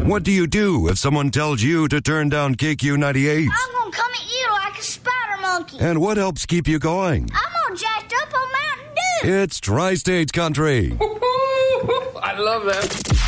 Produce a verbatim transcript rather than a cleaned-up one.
What do you do if someone tells you to turn down K Q ninety-eight? I'm gonna come at you like a spider monkey. And what helps keep you going? I'm all jacked up on Mountain Dew. It's Tri-States Country. I love that.